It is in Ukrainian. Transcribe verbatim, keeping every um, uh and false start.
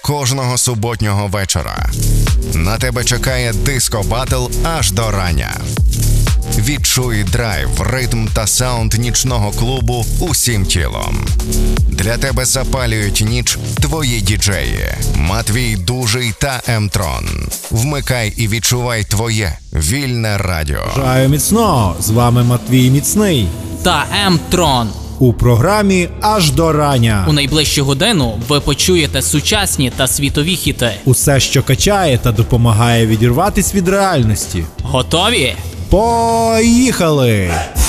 кожного суботнього вечора. На тебе чекає диско-батл аж до рання. Відчуй драйв, ритм та саунд нічного клубу усім тілом. Для тебе запалюють ніч твої діджеї Матвій Дужий та М-Трон. Вмикай і відчувай твоє вільне радіо. Бажаю міцного! З вами Матвій Міцний та М-Трон. У програмі «Аж до рання». У найближчу годину ви почуєте сучасні та світові хіти. Усе, що качає та допомагає відірватись від реальності. Готові? Поїхали!